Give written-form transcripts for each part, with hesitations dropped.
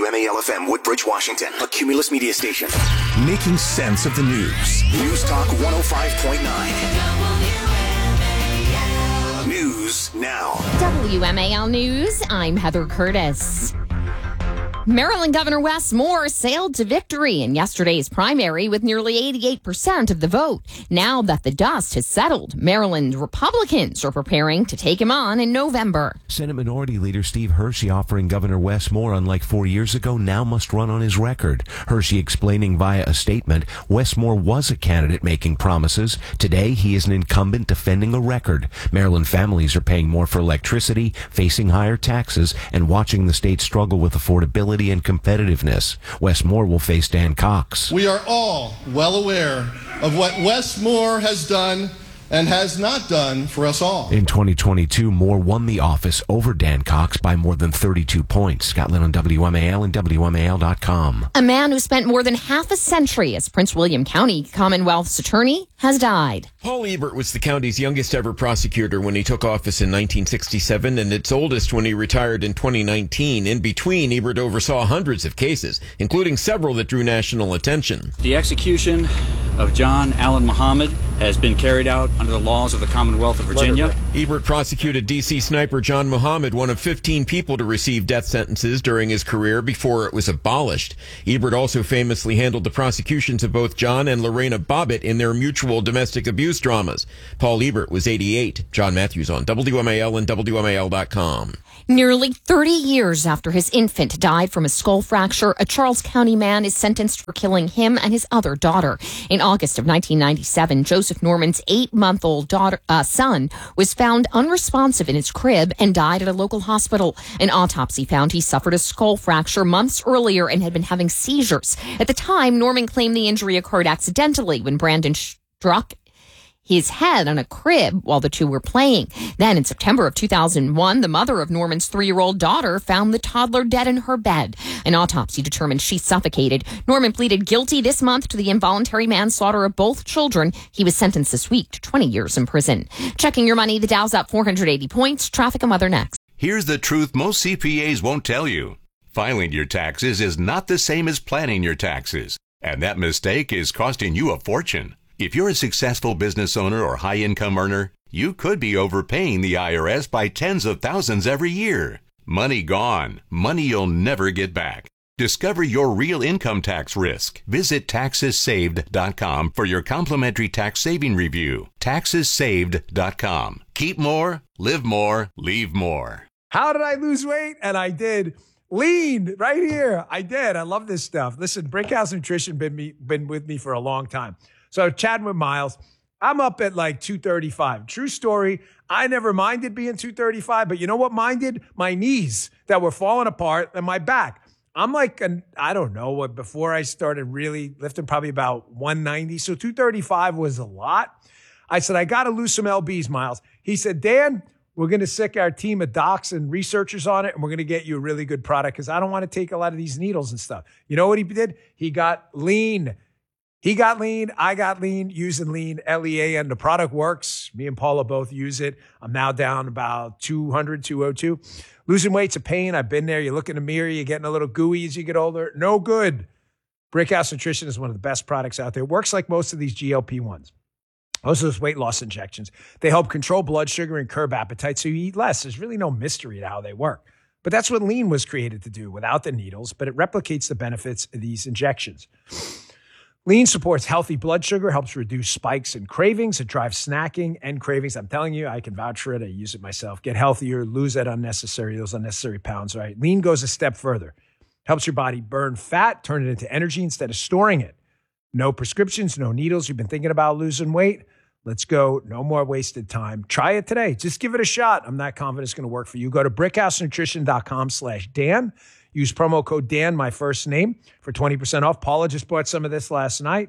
WMAL-FM, Woodbridge, Washington, a Cumulus media station. Making sense of the news. News Talk 105.9. News now. WMAL News, I'm Heather Curtis. Maryland Governor Wes Moore sailed to victory in yesterday's primary with nearly 88% of the vote. Now that the dust has settled, Maryland Republicans are preparing to take him on in November. Senate Minority Leader Steve Hershey offering Governor Wes Moore, unlike 4 years ago, now must run on his record. Hershey explaining via a statement, Wes Moore was a candidate making promises. Today, he is an incumbent defending a record. Maryland families are paying more for electricity, facing higher taxes, and watching the state struggle with affordability and competitiveness. Wes Moore will face Dan Cox. We are all well aware of what Wes Moore has done and has not done for us all. In 2022, Moore won the office over Dan Cox by more than 32 points. Scott Lynn on WMAL and WMAL.com. A man who spent more than half a century as Prince William County Commonwealth's attorney has died. Paul Ebert was the county's youngest ever prosecutor when he took office in 1967 and its oldest when he retired in 2019. In between, Ebert oversaw hundreds of cases, including several that drew national attention. The execution of John Allen Muhammad has been carried out under the laws of the Commonwealth of Virginia. Ebert prosecuted D.C. sniper John Muhammad, one of 15 people to receive death sentences during his career before it was abolished. Ebert also famously handled the prosecutions of both John and Lorena Bobbitt in their mutual domestic abuse dramas. Paul Ebert was 88. John Matthews on WMAL and WMAL.com. Nearly 30 years after his infant died from a skull fracture, a Charles County man is sentenced for killing him and his other daughter. In August of 1997, Joseph Norman's 8-month-old son was found unresponsive in his crib and died at a local hospital. An autopsy found he suffered a skull fracture months earlier and had been having seizures. At the time, Norman claimed the injury occurred accidentally when Brandon struck his head on a crib while the two were playing. Then in September of 2001, the mother of Norman's 3-year-old daughter found the toddler dead in her bed. An autopsy determined she suffocated. Norman pleaded guilty this month to the involuntary manslaughter of both children. He was sentenced this week to 20 years in prison. Checking your money, the Dow's up 480 points. Traffic and weather next. Here's the truth most CPAs won't tell you. Filing your taxes is not the same as planning your taxes, and that mistake is costing you a fortune. If you're a successful business owner or high-income earner, you could be overpaying the IRS by tens of thousands every year. Money gone. Money you'll never get back. Discover your real income tax risk. Visit TaxesSaved.com for your complimentary tax saving review. TaxesSaved.com. Keep more, live more, leave more. How did I lose weight? And I did. Lean right here. I did. I love this stuff. Listen, Brickhouse Nutrition been with me for a long time. So chatting with Miles, I'm up at like 235. True story. I never minded being 235, but you know what minded? My knees that were falling apart and my back. I'm like, I don't know what, before I started really lifting, probably about 190. So 235 was a lot. I said, I got to lose some LBs, Miles. He said, Dan, we're going to sick our team of docs and researchers on it, and we're going to get you a really good product because I don't want to take a lot of these needles and stuff. You know what he did? He got lean. He got lean. I got lean using lean, LEAN. The product works. Me and Paula both use it. I'm now down about 200, 202. Losing weight's a pain. I've been there. You look in the mirror, you're getting a little gooey as you get older. No good. Brickhouse Nutrition is one of the best products out there. It works like most of these GLP-1s. Most of those weight loss injections. They help control blood sugar and curb appetite so you eat less. There's really no mystery to how they work. But that's what lean was created to do without the needles, but it replicates the benefits of these injections. Lean supports healthy blood sugar, helps reduce spikes and cravings. It drives snacking and cravings. I'm telling you, I can vouch for it. I use it myself. Get healthier, lose those unnecessary pounds, right? Lean goes a step further. Helps your body burn fat, turn it into energy instead of storing it. No prescriptions, no needles. You've been thinking about losing weight? Let's go. No more wasted time. Try it today. Just give it a shot. I'm not confident it's going to work for you. Go to brickhousenutrition.com/Dan. Use promo code Dan, my first name, for 20% off. Paula just bought some of this last night.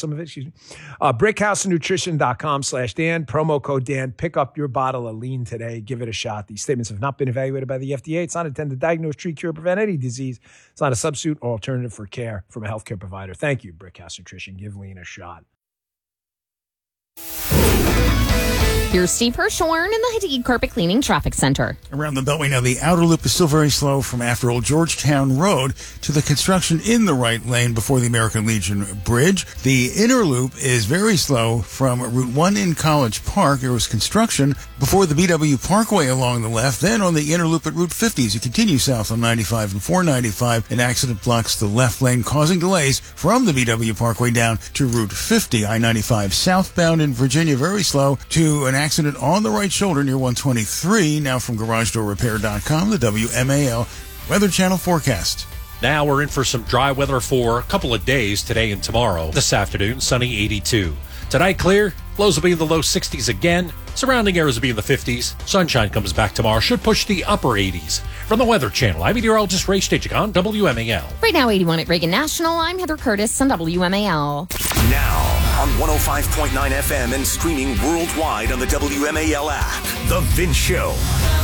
Brickhousenutrition.com/Dan. Promo code Dan. Pick up your bottle of lean today. Give it a shot. These statements have not been evaluated by the FDA. It's not intended to diagnose, treat, cure, prevent any disease. It's not a substitute or alternative for care from a healthcare provider. Thank you, Brickhouse Nutrition. Give lean a shot. Here's Steve Hirschhorn in the Hadid Carpet Cleaning Traffic Center. Around the Beltway now, the outer loop is still very slow from after Old Georgetown Road to the construction in the right lane before the American Legion Bridge. The inner loop is very slow from Route 1 in College Park. There was construction before the BW Parkway along the left. Then on the inner loop at Route 50 as you continue south on 95 and 495, an accident blocks the left lane, causing delays from the BW Parkway down to Route 50. I-95 southbound in Virginia, very slow to an accident on the right shoulder near 123. Now from GarageDoorRepair.com, the WMAL Weather Channel forecast. Now we're in for some dry weather for a couple of days today and tomorrow. This afternoon, sunny 82. Tonight, clear. Lows will be in the low 60s again. Surrounding areas will be in the 50s. Sunshine comes back tomorrow. Should push the upper 80s. From the Weather Channel, I'm meteorologist Ray Stagik on WMAL. Right now, 81 at Reagan National. I'm Heather Curtis on WMAL. Now on 105.9 FM and streaming worldwide on the WMAL app. The Vince Show.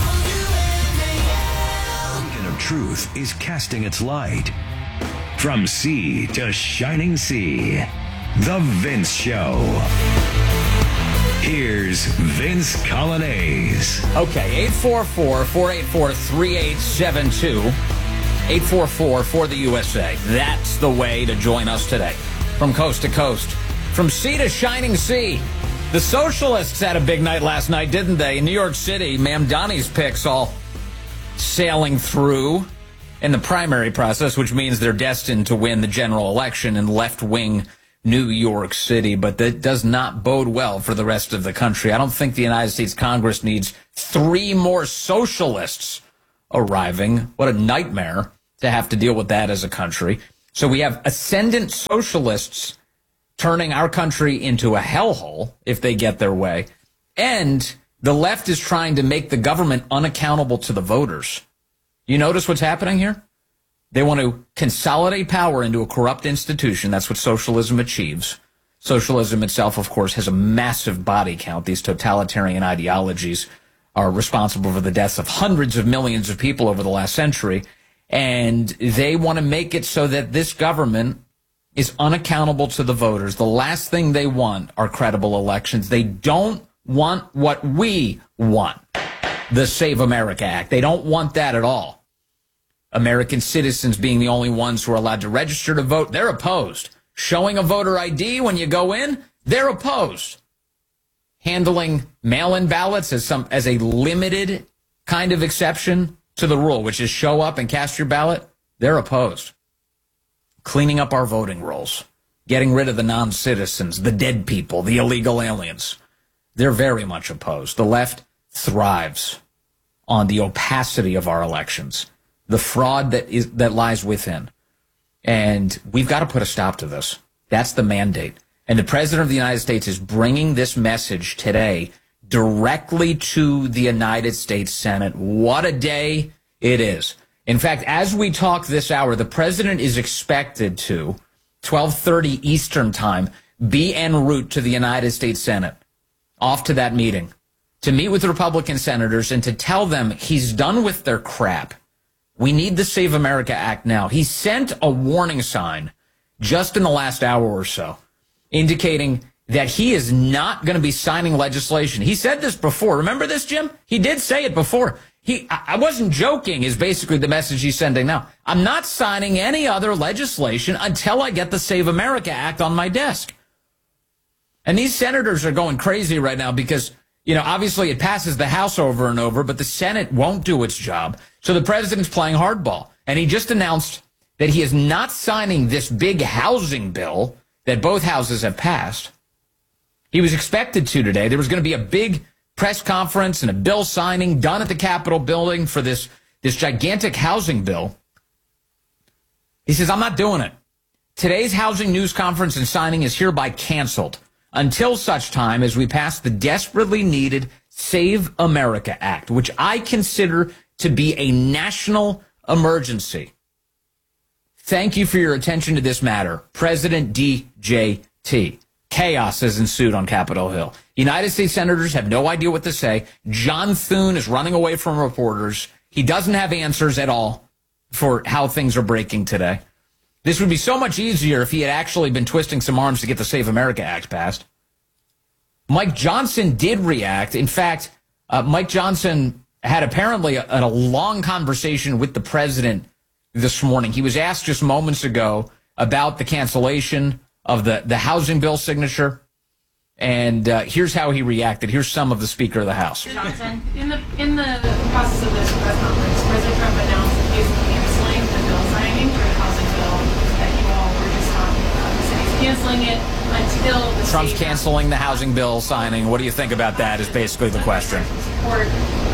The beacon of truth is casting its light from sea to shining sea. The Vince Show. Here's Vince Colonnese. Okay, 844-484-3872. 844 for the USA. That's the way to join us today. From coast to coast. From sea to shining sea. The socialists had a big night last night, didn't they? In New York City, Mamdani's picks all sailing through in the primary process, which means they're destined to win the general election in left-wing New York City, but that does not bode well for the rest of the country. I don't think the United States Congress needs 3 more socialists arriving. What a nightmare to have to deal with that as a country. So we have ascendant socialists turning our country into a hellhole if they get their way. And the left is trying to make the government unaccountable to the voters. You notice what's happening here? They want to consolidate power into a corrupt institution. That's what socialism achieves. Socialism itself, of course, has a massive body count. These totalitarian ideologies are responsible for the deaths of hundreds of millions of people over the last century. And they want to make it so that this government is unaccountable to the voters. The last thing they want are credible elections. They don't want what we want, the Save America Act. They don't want that at all. American citizens being the only ones who are allowed to register to vote, they're opposed. Showing a voter ID when you go in, they're opposed. Handling mail-in ballots as a limited kind of exception to the rule, which is show up and cast your ballot, they're opposed. Cleaning up our voting rolls, getting rid of the non-citizens, the dead people, the illegal aliens, they're very much opposed. The left thrives on the opacity of our elections, the fraud that lies within. And we've got to put a stop to this. That's the mandate. And the President of the United States is bringing this message today directly to the United States Senate. What a day it is. In fact, as we talk this hour, the President is expected to, 12:30 Eastern Time, be en route to the United States Senate, off to that meeting, to meet with Republican senators and to tell them he's done with their crap. We need the Save America Act now. He sent a warning sign just in the last hour or so, indicating that he is not going to be signing legislation. He said this before. Remember this, Jim? He did say it before. I wasn't joking is basically the message he's sending now. I'm not signing any other legislation until I get the Save America Act on my desk. And these senators are going crazy right now because, obviously it passes the House over and over, but the Senate won't do its job. So the president's playing hardball. And he just announced that he is not signing this big housing bill that both houses have passed. He was expected to today. There was going to be a big press conference and a bill signing done at the Capitol building for this gigantic housing bill. He says, I'm not doing it. Today's housing news conference and signing is hereby canceled until such time as we pass the desperately needed Save America Act, which I consider to be a national emergency. Thank you for your attention to this matter. President DJT. Chaos has ensued on Capitol Hill. United States senators have no idea what to say. John Thune is running away from reporters. He doesn't have answers at all for how things are breaking today. This would be so much easier if he had actually been twisting some arms to get the Save America Act passed. Mike Johnson did react. In fact, Mike Johnson had apparently a long conversation with the president this morning. He was asked just moments ago about the cancellation of the housing bill signature. And here's how he reacted. Here's some of the Speaker of the House. Johnson, in the process of this press conference, President Trump announced that he is canceling the bill signing for the housing bill that you all were just talking about. He said he's canceling it until the Trump's canceling the housing bill signing. What do you think about that is basically the question. Support,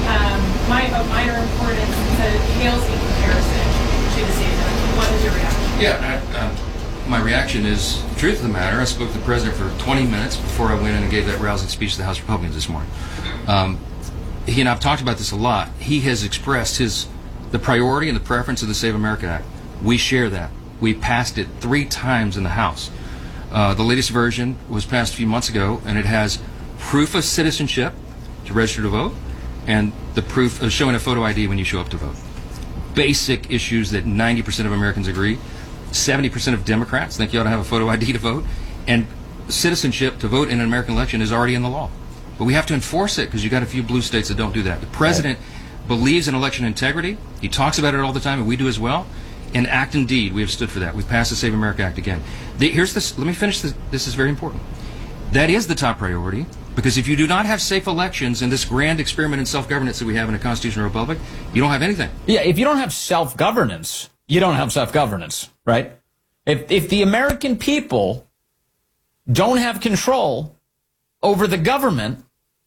minor importance, he said it pales in comparison to the state. What is your reaction? Yeah, my reaction is the truth of the matter. I spoke to the president for 20 minutes before I went in and gave that rousing speech to the House Republicans this morning. He and I've talked about this a lot. He has expressed the priority and the preference of the Save America Act. We share that. We passed it 3 times in the House. The latest version was passed a few months ago, and it has proof of citizenship to register to vote and the proof of showing a photo ID when you show up to vote. Basic issues that 90% of Americans agree. 70% of Democrats think you ought to have a photo ID to vote, and citizenship to vote in an American election is already in the law. But we have to enforce it because you got a few blue states that don't do that. The president believes in election integrity. He talks about it all the time, and we do as well. In act and deed, we have stood for that. We've passed the Save America Act again. Here's this. Let me finish this. This is very important. That is the top priority, because if you do not have safe elections in this grand experiment in self-governance that we have in a constitutional republic, you don't have anything. Yeah, if you don't have self-governance, you don't have self-governance, right? If the American people don't have control over the government,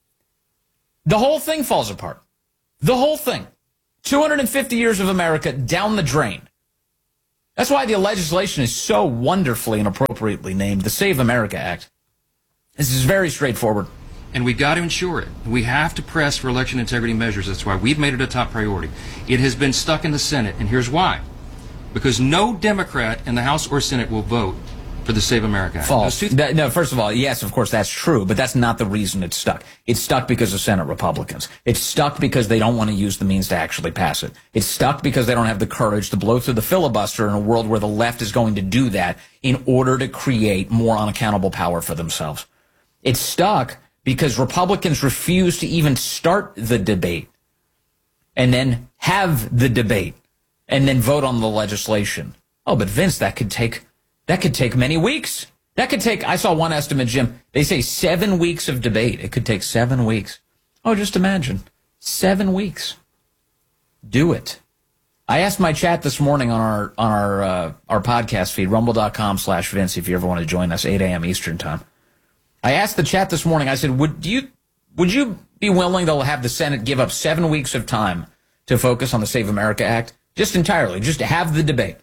the whole thing falls apart. The whole thing. 250 years of America down the drain. That's why the legislation is so wonderfully and appropriately named the Save America Act. This is very straightforward. And we've got to ensure it. We have to press for election integrity measures. That's why we've made it a top priority. It has been stuck in the Senate, and here's why. Because no Democrat in the House or Senate will vote for the Save America Act. False. No, first of all, yes, of course, that's true, but that's not the reason it's stuck. It's stuck because of Senate Republicans. It's stuck because they don't want to use the means to actually pass it. It's stuck because they don't have the courage to blow through the filibuster in a world where the left is going to do that in order to create more unaccountable power for themselves. It's stuck because Republicans refuse to even start the debate and then have the debate and then vote on the legislation. Oh, but Vince, that could take many weeks. That could take, I saw one estimate, Jim, they say 7 weeks of debate. It could take 7 weeks. Oh, just imagine. 7 weeks. Do it. I asked my chat this morning on our podcast feed, rumble.com/Vince, if you ever want to join us, 8 a.m. Eastern time. I asked the chat this morning, I said, would you be willing to have the Senate give up 7 weeks of time to focus on the Save America Act? Just entirely, just to have the debate.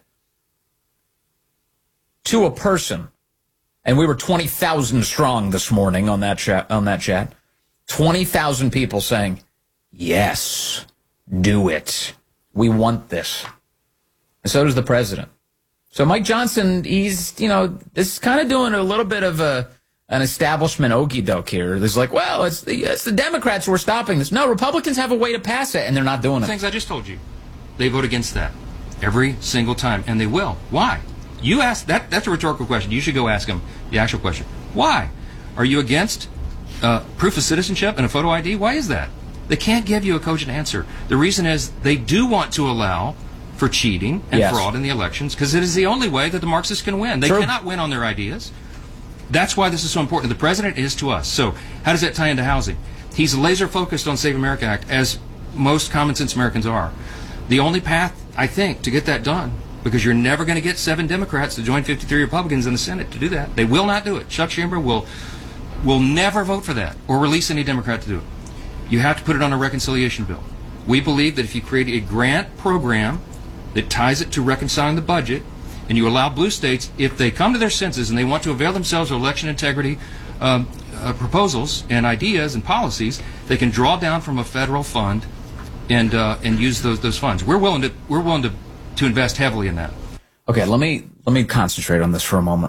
To a person, and we were 20,000 strong this morning on that chat. 20,000 people saying, yes, do it. We want this. And so does the president. So Mike Johnson, he's, this is kind of doing a little bit of an establishment okie doke here. There's like, well, it's the Democrats who are stopping this. No, Republicans have a way to pass it, and they're not doing it. Things I just told you. They vote against that every single time, and they will. Why? You ask that. That's a rhetorical question. You should go ask them the actual question. Why? Are you against proof of citizenship and a photo ID? Why is that? They can't give you a cogent answer. The reason is they do want to allow for cheating and fraud in the elections because it is the only way that the Marxists can win. They cannot win on their ideas. That's why this is so important. The president is to us. So how does that tie into housing? He's laser focused on Save America Act, as most common sense Americans are. The only path, I think, to get that done, because you're never going to get 7 Democrats to join 53 Republicans in the Senate to do that. They will not do it. Chuck Schumer will never vote for that or release any Democrat to do it. You have to put it on a reconciliation bill. We believe that if you create a grant program that ties it to reconciling the budget, and you allow blue states, if they come to their senses and they want to avail themselves of election integrity proposals and ideas and policies, they can draw down from a federal fund and use those funds. We're willing to invest heavily in that. Okay, let me concentrate on this for a moment.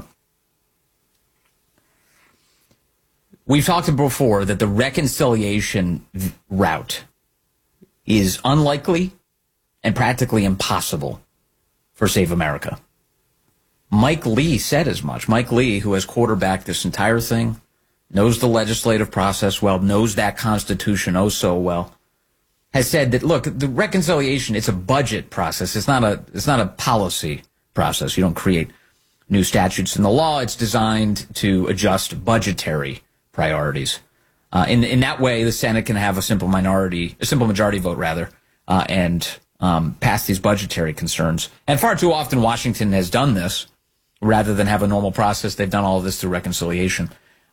We've talked before that the reconciliation route is unlikely and practically impossible for Save America. Mike Lee said as much. Mike Lee, who has quarterbacked this entire thing, knows the legislative process well, knows that Constitution oh so well, has said that, look, the reconciliation, it's a budget process. It's not a policy process. You don't create new statutes in the law. It's designed to adjust budgetary priorities. In that way, the Senate can have a simple majority vote, and pass these budgetary concerns. And far too often, Washington has done this rather than have a normal process. They've done all of this through reconciliation.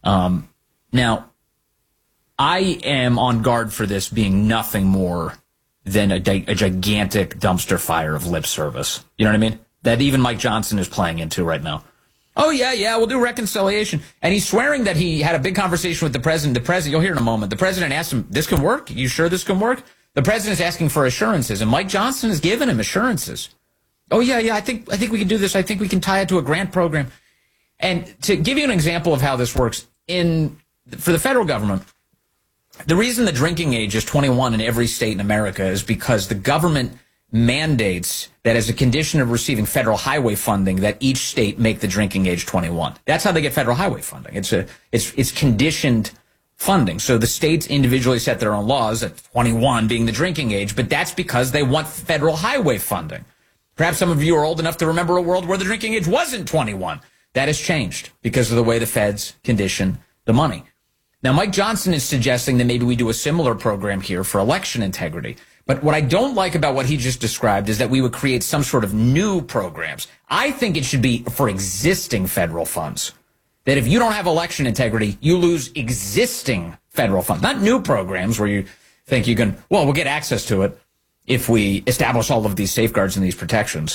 Now, I am on guard for this being nothing more than a gigantic dumpster fire of lip service. You know what I mean? That even Mike Johnson is playing into right now. Oh, yeah, we'll do reconciliation. And he's swearing that he had a big conversation with the president. The president, you'll hear in a moment, the president asked him, this can work? You sure this can work? The president's asking for assurances, and Mike Johnson has given him assurances. Oh, yeah, I think we can do this. I think we can tie it to a grant program. And to give you an example of how this works, for the federal government, the reason the drinking age is 21 in every state in America is because the government mandates that as a condition of receiving federal highway funding that each state make the drinking age 21. That's how they get federal highway funding. It's conditioned funding. So the states individually set their own laws at 21 being the drinking age, but that's because they want federal highway funding. Perhaps some of you are old enough to remember a world where the drinking age wasn't 21. That has changed because of the way the feds condition the money. Now, Mike Johnson is suggesting that maybe we do a similar program here for election integrity. But what I don't like about what he just described is that we would create some sort of new programs. I think it should be for existing federal funds. That if you don't have election integrity, you lose existing federal funds. Not new programs where you think you can, we'll get access to it if we establish all of these safeguards and these protections.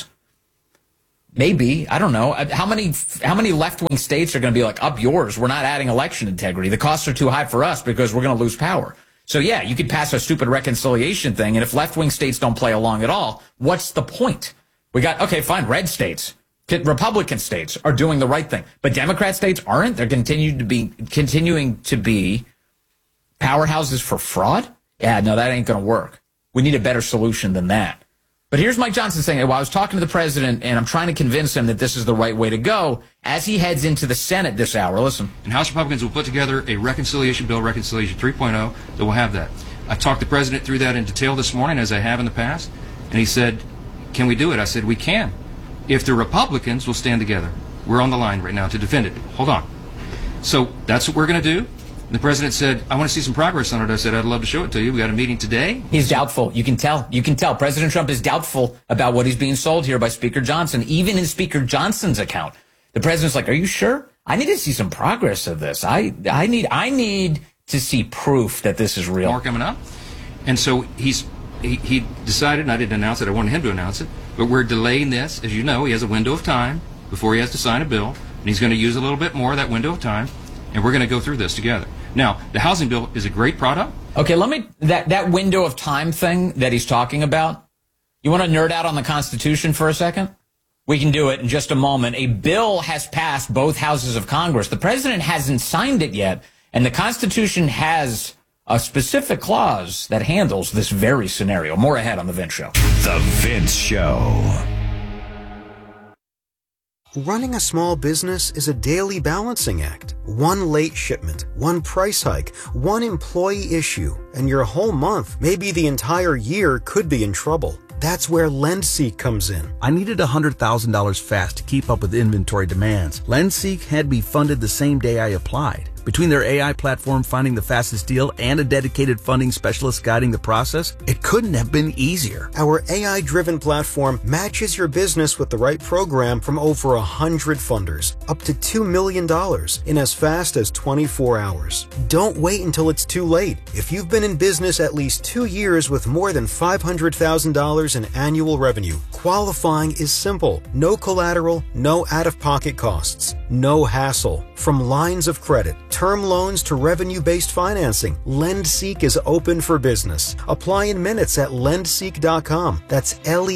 Maybe. I don't know. How many left-wing states are going to be like, up yours, we're not adding election integrity. The costs are too high for us because we're going to lose power. So, yeah, you could pass a stupid reconciliation thing, and if left-wing states don't play along at all, what's the point? We got, okay, fine, red states, Republican states are doing the right thing, but Democrat states aren't. They're continuing to be powerhouses for fraud? Yeah, no, that ain't going to work. We need a better solution than that. But here's Mike Johnson saying, well, I was talking to the president, and I'm trying to convince him that this is the right way to go as he heads into the Senate this hour. Listen. And House Republicans will put together a reconciliation bill, Reconciliation 3.0, that will have that. I talked the president through that in detail this morning, as I have in the past, and he said, can we do it? I said, we can. If the Republicans will stand together. We're on the line right now to defend it. Hold on. So that's what we're going to do. The president said, I want to see some progress on it. I said, I'd love to show it to you. We got a meeting today. He's doubtful. You can tell. President Trump is doubtful about what he's being sold here by Speaker Johnson, even in Speaker Johnson's account. The president's like, are you sure? I need to see some progress of this. I need to see proof that this is real. More coming up. And so he decided, and I didn't announce it, I wanted him to announce it, but we're delaying this. As you know, he has a window of time before he has to sign a bill, and he's going to use a little bit more of that window of time, and we're going to go through this together. Now, the housing bill is a great product. Okay, that window of time thing that he's talking about, you want to nerd out on the Constitution for a second? We can do it in just a moment. A bill has passed both houses of Congress. The president hasn't signed it yet, and the Constitution has a specific clause that handles this very scenario. More ahead on The Vince Show. The Vince Show. Running a small business is a daily balancing act. One late shipment, one price hike, one employee issue, and your whole month, maybe the entire year, could be in trouble. That's where LendSeek comes in. I needed $100,000 fast to keep up with inventory demands. LendSeek had me funded the same day I applied. Between their AI platform finding the fastest deal and a dedicated funding specialist guiding the process, it couldn't have been easier. Our AI-driven platform matches your business with the right program from over 100 funders, up to $2 million in as fast as 24 hours. Don't wait until it's too late. If you've been in business at least 2 years with more than $500,000 in annual revenue, qualifying is simple. No collateral, no out-of-pocket costs, no hassle. From lines of credit, term loans to revenue-based financing, LendSeek is open for business. Apply in minutes at lendseek.com. That's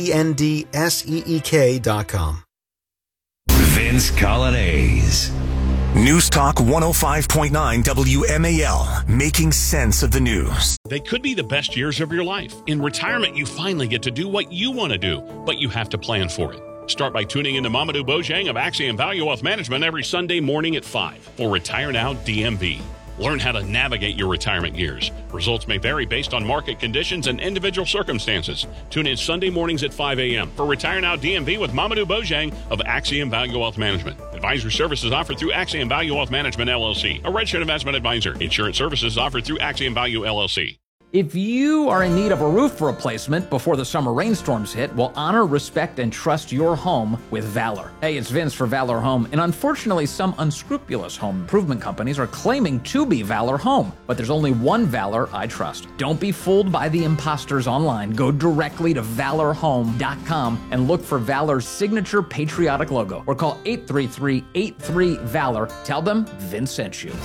LENDSEEK.com. Vince Colonnese. News Talk 105.9 WMAL, making sense of the news. They could be the best years of your life. In retirement, you finally get to do what you want to do, but you have to plan for it. Start by tuning into Mamadou Bojang of Axiom Value Wealth Management every Sunday morning at 5 for Retire Now DMV. Learn how to navigate your retirement years. Results may vary based on market conditions and individual circumstances. Tune in Sunday mornings at 5 a.m. for Retire Now DMV with Mamadou Bojang of Axiom Value Wealth Management. Advisory services offered through Axiom Value Wealth Management, LLC, a registered investment advisor. Insurance services offered through Axiom Value, LLC. If you are in need of a roof replacement before the summer rainstorms hit, well, honor, respect, and trust your home with Valor. Hey, it's Vince for Valor Home, and unfortunately, some unscrupulous home improvement companies are claiming to be Valor Home, but there's only one Valor I trust. Don't be fooled by the imposters online. Go directly to valorhome.com and look for Valor's signature patriotic logo, or call 833-83-VALOR. Tell them Vince sent you.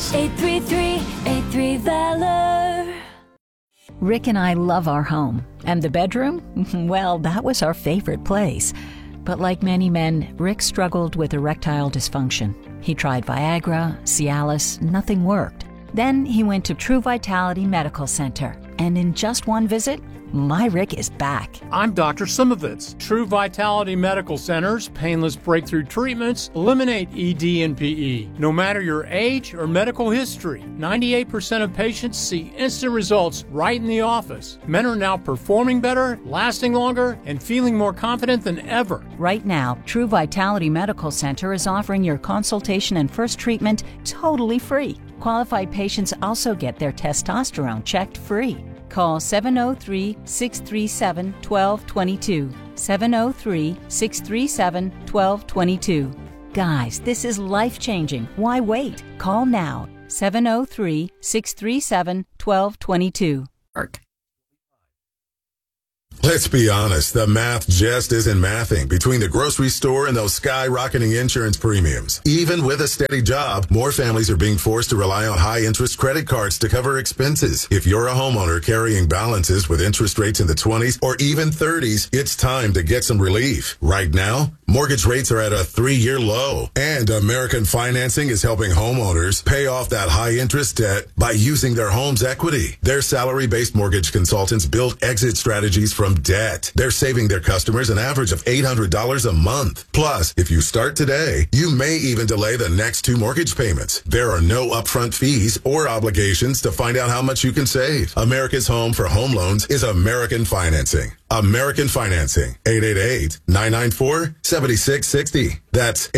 833-83-VALOR. Rick and I love our home. And the bedroom? Well, that was our favorite place. But like many men, Rick struggled with erectile dysfunction. He tried Viagra, Cialis, nothing worked. Then he went to True Vitality Medical Center. And in just one visit, my Rick is back. I'm Dr. Simovitz. True Vitality Medical Center's painless breakthrough treatments eliminate ED and PE. No matter your age or medical history, 98% of patients see instant results right in the office. Men are now performing better, lasting longer, and feeling more confident than ever. Right now, True Vitality Medical Center is offering your consultation and first treatment totally free. Qualified patients also get their testosterone checked free. Call 703-637-1222. 703-637-1222. Guys, this is life-changing. Why wait? Call now. 703-637-1222. Let's be honest, the math just isn't mathing between the grocery store and those skyrocketing insurance premiums. Even with a steady job, more families are being forced to rely on high-interest credit cards to cover expenses. If you're a homeowner carrying balances with interest rates in the 20s or even 30s, it's time to get some relief. Right now, mortgage rates are at a 3-year low, and American Financing is helping homeowners pay off that high-interest debt by using their home's equity. Their salary-based mortgage consultants build exit strategies from debt. They're saving their customers an average of $800 a month. Plus, if you start today, you may even delay the next 2 mortgage payments. There are no upfront fees or obligations to find out how much you can save. America's home for home loans is American Financing. American Financing. 888-994-7660. That's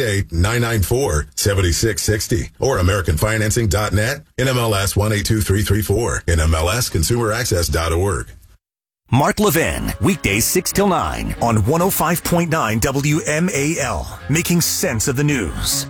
888-994-7660. Or AmericanFinancing.net. NMLS 182334. NMLSConsumerAccess.org. Mark Levin, weekdays 6 till 9 on 105.9 WMAL, making sense of the news.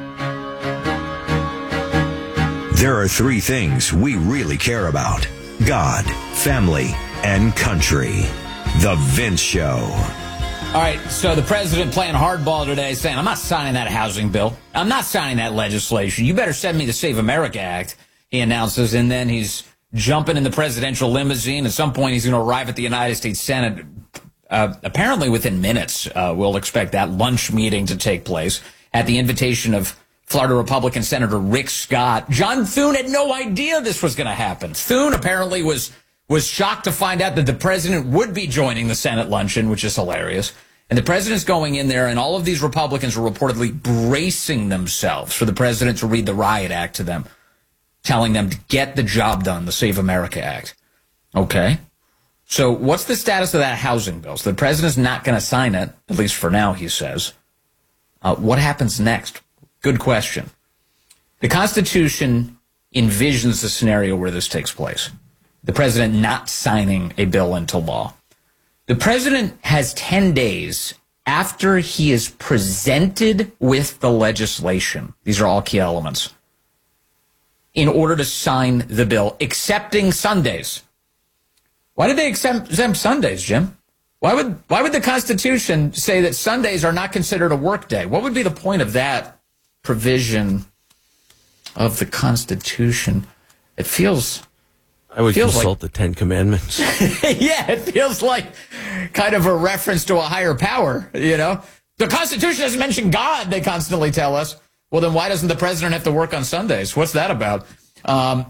There are 3 things we really care about: God, family, and country. The Vince Show. All right, so the president playing hardball today, saying, I'm not signing that housing bill. I'm not signing that legislation. You better send me the Save America Act, he announces, and then he's jumping in the presidential limousine. At some point, he's going to arrive at the United States Senate. Apparently within minutes, we'll expect that lunch meeting to take place at the invitation of Florida Republican Senator Rick Scott. John Thune had no idea this was going to happen. Thune apparently was shocked to find out that the president would be joining the Senate luncheon, which is hilarious. And the president's going in there, and all of these Republicans are reportedly bracing themselves for the president to read the Riot Act to them, telling them to get the job done, the Save America Act. Okay. So what's the status of that housing bill? So the president's not going to sign it, at least for now, he says. What happens next? Good question. The Constitution envisions the scenario where this takes place. The president not signing a bill into law. The president has 10 days after he is presented with the legislation. These are all key elements. In order to sign the bill, excepting Sundays. Why did they exempt Sundays, Jim? Why would the Constitution say that Sundays are not considered a work day? What would be the point of that provision of the Constitution? It feels... I would consult the 10 Commandments. Yeah, it feels like kind of a reference to a higher power, you know? The Constitution doesn't mention God, they constantly tell us. Well, then why doesn't the president have to work on Sundays? What's that about? But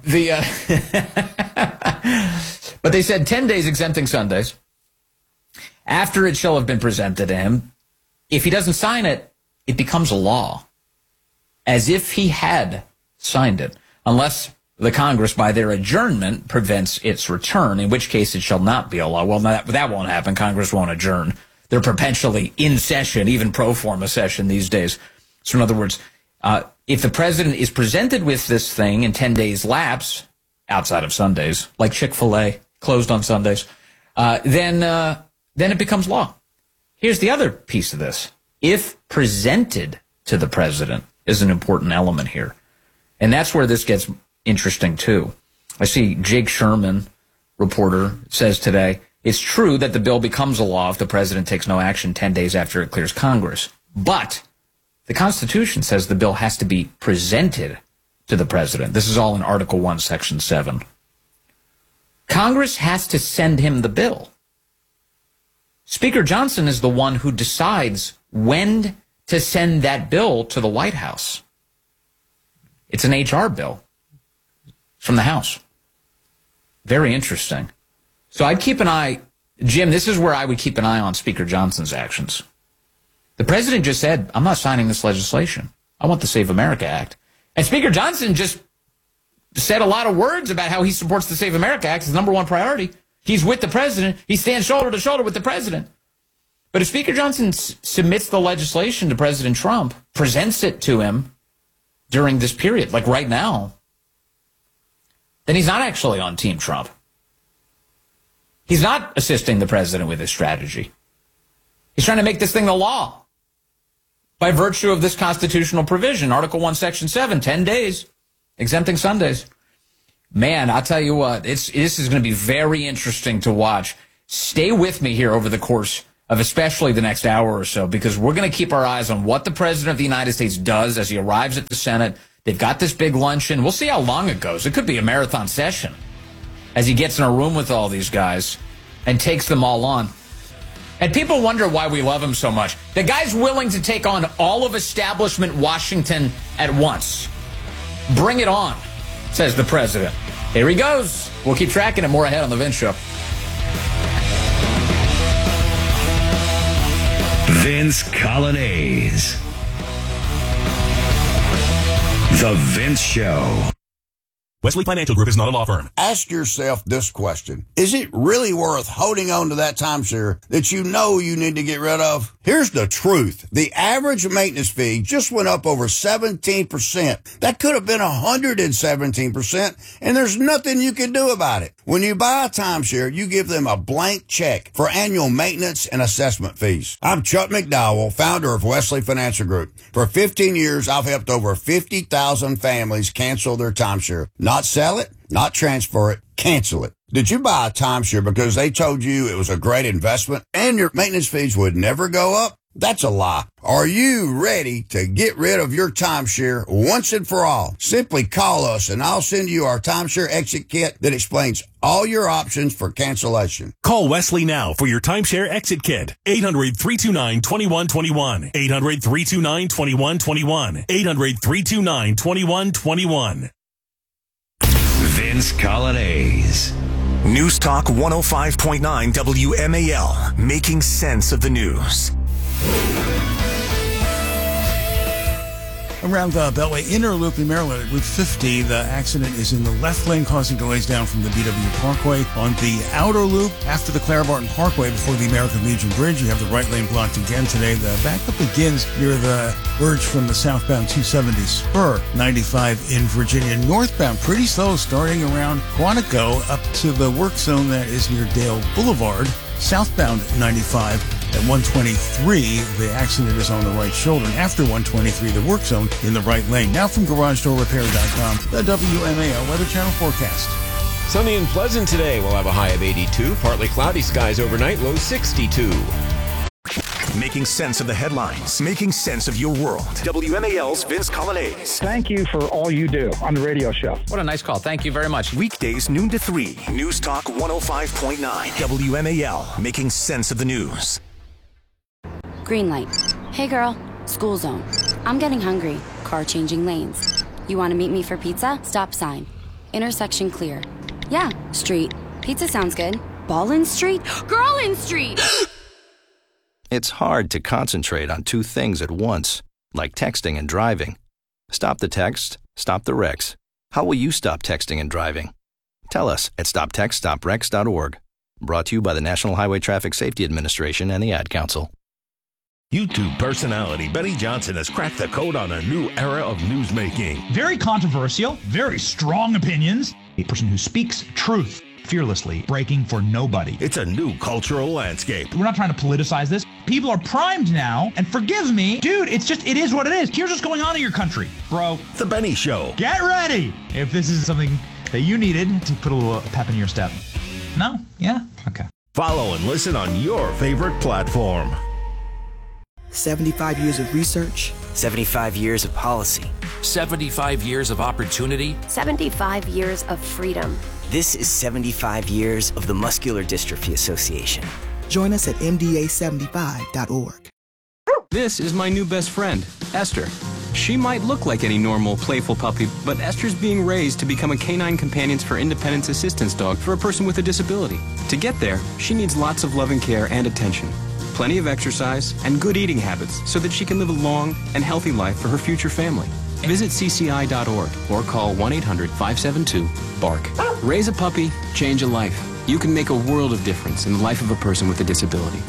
they said 10 days exempting Sundays. After it shall have been presented to him, if he doesn't sign it, it becomes a law, as if he had signed it, unless the Congress, by their adjournment, prevents its return, in which case it shall not be a law. Well, that won't happen. Congress won't adjourn. They're perpetually in session, even pro forma session these days. So in other words, if the president is presented with this thing in 10 days lapse, outside of Sundays, like Chick-fil-A, closed on Sundays, then it becomes law. Here's the other piece of this. If presented to the president is an important element here. And that's where this gets interesting, too. I see Jake Sherman, reporter, says today, it's true that the bill becomes a law if the president takes no action 10 days after it clears Congress. But the Constitution says the bill has to be presented to the president. This is all in Article 1, Section 7. Congress has to send him the bill. Speaker Johnson is the one who decides when to send that bill to the White House. It's an HR bill from the House. Very interesting. So I'd keep an eye, Jim, this is where I would keep an eye on Speaker Johnson's actions. The president just said, I'm not signing this legislation. I want the Save America Act. And Speaker Johnson just said a lot of words about how he supports the Save America Act as number one priority. He's with the president. He stands shoulder to shoulder with the president. But if Speaker Johnson submits the legislation to President Trump, presents it to him during this period, like right now, then he's not actually on Team Trump. He's not assisting the president with his strategy. He's trying to make this thing the law by virtue of this constitutional provision, Article 1, Section 7, 10 days, exempting Sundays. Man, I'll tell you what, this is going to be very interesting to watch. Stay with me here over the course of especially the next hour or so, because we're going to keep our eyes on what the president of the United States does as he arrives at the Senate. They've got this big luncheon. We'll see how long it goes. It could be a marathon session as he gets in a room with all these guys and takes them all on. And people wonder why we love him so much. The guy's willing to take on all of establishment Washington at once. Bring it on, says the president. Here he goes. We'll keep tracking it more ahead on The Vince Show. Vince Coglianese. The Vince Show. Wesley Financial Group is not a law firm. Ask yourself this question. Is it really worth holding on to that timeshare that you know you need to get rid of? Here's the truth. The average maintenance fee just went up over 17%. That could have been 117%, and there's nothing you can do about it. When you buy a timeshare, you give them a blank check for annual maintenance and assessment fees. I'm Chuck McDowell, founder of Wesley Financial Group. For 15 years, I've helped over 50,000 families cancel their timeshare. Not sell it, not transfer it, cancel it. Did you buy a timeshare because they told you it was a great investment and your maintenance fees would never go up? That's a lie. Are you ready to get rid of your timeshare once and for all? Simply call us and I'll send you our timeshare exit kit that explains all your options for cancellation. Call Wesley now for your timeshare exit kit. 800-329-2121. 800-329-2121. 800-329-2121. Vince Coglianese. News Talk 105.9 WMAL. Making sense of the news. Around the Beltway Inner Loop in Maryland at Route 50, the accident is in the left lane, causing delays down from the BW Parkway. On the outer loop, after the Clara Barton Parkway, before the American Legion Bridge, you have the right lane blocked again today. The backup begins near the verge from the southbound 270 spur, 95 in Virginia. Northbound, pretty slow, starting around Quantico up to the work zone that is near Dale Boulevard. Southbound 95 at 123, the accident is on the right shoulder. And after 123, the work zone in the right lane. Now from GarageDoorRepair.com, the WMAL Weather Channel forecast. Sunny and pleasant today. We'll have a high of 82. Partly cloudy skies overnight, low 62. Making sense of the headlines. Making sense of your world. WMAL's Vince Coglianese. Thank you for all you do on the radio show. What a nice call. Thank you very much. Weekdays noon to 3. News Talk 105.9. WMAL. Making sense of the news. Green light. Hey girl. School zone. I'm getting hungry. Car changing lanes. You want to meet me for pizza? Stop sign. Intersection clear. Yeah. Street. Pizza sounds good. Ball in street? Girl in street! It's hard to concentrate on two things at once, like texting and driving. Stop the text, stop the wrecks. How will you stop texting and driving? Tell us at stoptextstopwrecks.org. Brought to you by the National Highway Traffic Safety Administration and the Ad Council. YouTube personality Benny Johnson has cracked the code on a new era of newsmaking. Very controversial, very strong opinions. A person who speaks truth fearlessly, breaking for nobody. It's a new cultural landscape. We're not trying to politicize this. People are primed now, and forgive me, dude, it is what it is. Here's what's going on in your country, bro. The Benny Show. Get ready if this is something that you needed to put a little pep in your step. No? Yeah? Okay. Follow and listen on your favorite platform. 75 years of research. 75 years of policy. 75 years of opportunity. 75 years of freedom. This is 75 years of the Muscular Dystrophy Association. Join us at MDA75.org. This is my new best friend, Esther. She might look like any normal, playful puppy, but Esther's being raised to become a Canine Companions for Independence assistance dog for a person with a disability. To get there, she needs lots of loving care and attention, plenty of exercise, and good eating habits so that she can live a long and healthy life for her future family. Visit cci.org or call 1-800-572-BARK. Raise a puppy, change a life. You can make a world of difference in the life of a person with a disability.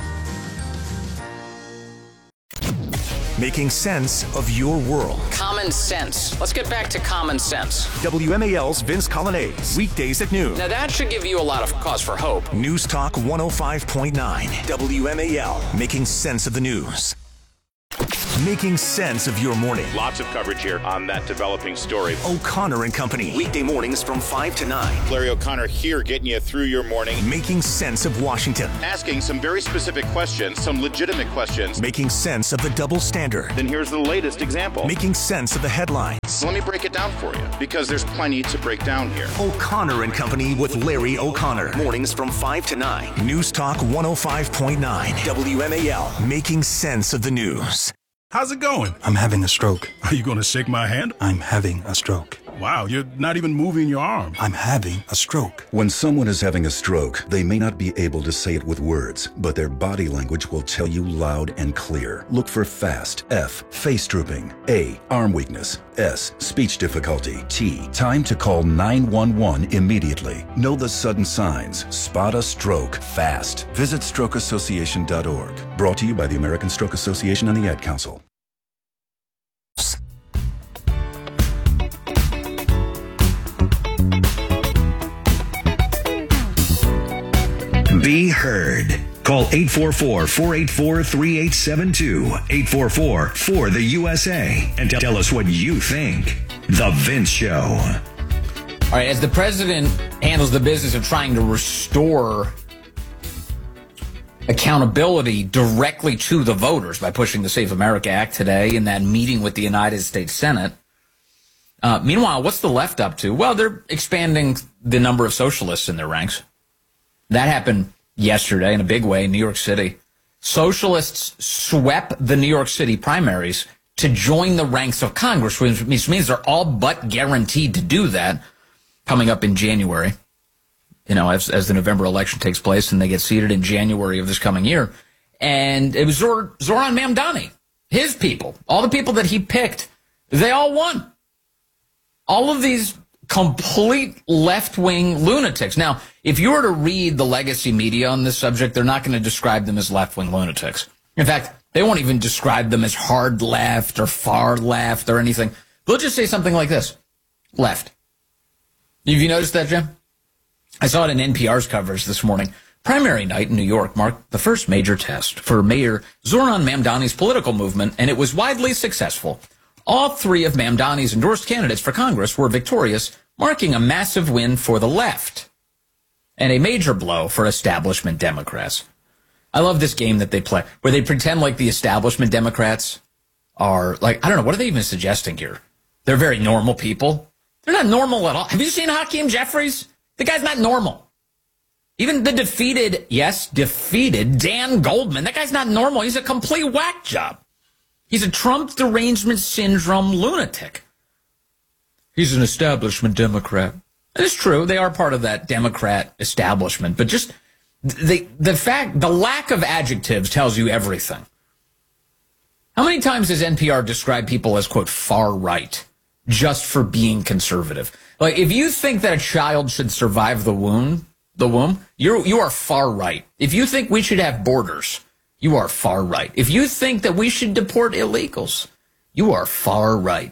Making sense of your world. Common sense. Let's get back to common sense. WMAL's Vince Colonnese. Weekdays at noon. Now that should give you a lot of cause for hope. News Talk 105.9. WMAL. Making sense of the news. Making sense of your morning. Lots of coverage here on that developing story. O'Connor and Company. Weekday mornings from 5 to 9. Larry O'Connor here getting you through your morning. Making sense of Washington. Asking some very specific questions, some legitimate questions. Making sense of the double standard. Then here's the latest example. Making sense of the headlines. Let me break it down for you, because there's plenty to break down here. O'Connor and Company with Larry O'Connor. Mornings from 5 to 9. News Talk 105.9. WMAL. Making sense of the news. How's it going? I'm having a stroke. Are you going to shake my hand? I'm having a stroke. Wow, you're not even moving your arm. I'm having a stroke. When someone is having a stroke, they may not be able to say it with words, but their body language will tell you loud and clear. Look for FAST. F, face drooping. A, arm weakness. S, speech difficulty. T, time to call 911 immediately. Know the sudden signs. Spot a stroke fast. Visit strokeassociation.org. Brought to you by the American Stroke Association and the Ad Council. Be heard. Call 844-484-3872. 844-4-the-USA. And tell us what you think. The Vince Show. All right, as the president handles the business of trying to restore accountability directly to the voters by pushing the Safe America Act today in that meeting with the United States Senate. Meanwhile, what's the left up to? Well, they're expanding the number of socialists in their ranks. That happened yesterday in a big way in New York City. Socialists swept the New York City primaries to join the ranks of Congress, which means they're all but guaranteed to do that coming up in January. You know, as the November election takes place and they get seated in January of this coming year. And it was Zoran Mamdani, his people, all the people that he picked, they all won. All of these complete left-wing lunatics. Now, if you were to read the legacy media on this subject, they're not going to describe them as left-wing lunatics. In fact, they won't even describe them as hard left or far left or anything. They'll just say something like this: left. Have you noticed that, Jim? I saw it in NPR's coverage this morning. Primary night in New York marked the first major test for Mayor Zoran Mamdani's political movement, and it was widely successful. All three of Mamdani's endorsed candidates for Congress were victorious, marking a massive win for the left and a major blow for establishment Democrats. I love this game that they play, where they pretend like the establishment Democrats are like, I don't know, what are they even suggesting here? They're very normal people. They're not normal at all. Have you seen Hakeem Jeffries? The guy's not normal. Even the defeated Dan Goldman, that guy's not normal. He's a complete whack job. He's a Trump derangement syndrome lunatic. He's an establishment Democrat. And it's true, they are part of that Democrat establishment. But just The lack of adjectives tells you everything. How many times has NPR described people as, quote, far right just for being conservative? Like, if you think that a child should survive the womb, you are far right. If you think we should have borders, you are far right. If you think that we should deport illegals, you are far right.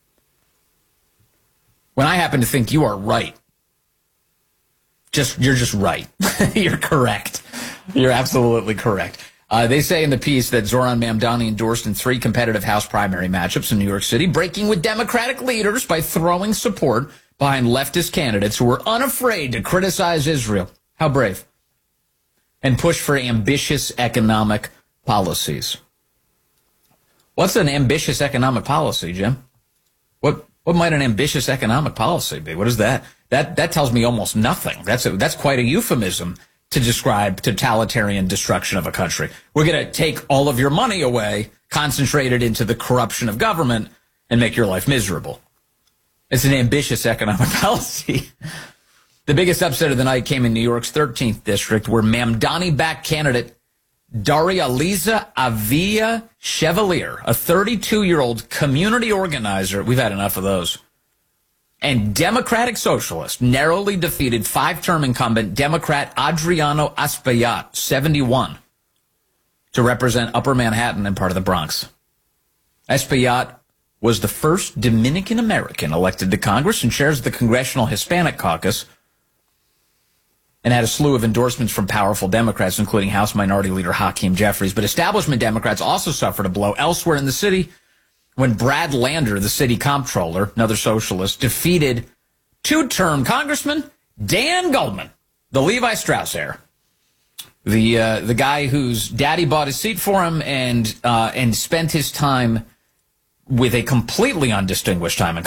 When I happen to think you are right, you're just right. You're correct. You're absolutely correct. They say in the piece that Zoran Mamdani endorsed in 3 competitive House primary matchups in New York City, breaking with Democratic leaders by throwing support behind leftist candidates who were unafraid to criticize Israel. How brave. And push for ambitious economic policies. What's an ambitious economic policy, Jim? What might an ambitious economic policy be? What is that? That tells me almost nothing. That's quite a euphemism to describe totalitarian destruction of a country. We're going to take all of your money away, concentrate it into the corruption of government, and make your life miserable. It's an ambitious economic policy. The biggest upset of the night came in New York's 13th district, where Mamdani-backed candidate Darializa Avia Chevalier, a 32-year-old community organizer, we've had enough of those, and Democratic Socialist, narrowly defeated 5-term incumbent Democrat Adriano Espaillat, 71, to represent Upper Manhattan and part of the Bronx. Espaillat was the first Dominican-American elected to Congress and chairs the Congressional Hispanic Caucus, and had a slew of endorsements from powerful Democrats, including House Minority Leader Hakeem Jeffries. But establishment Democrats also suffered a blow elsewhere in the city when Brad Lander, the city comptroller, another socialist, defeated 2-term Congressman Dan Goldman, the Levi Strauss heir, the guy whose daddy bought his seat for him and spent his time with a completely undistinguished time in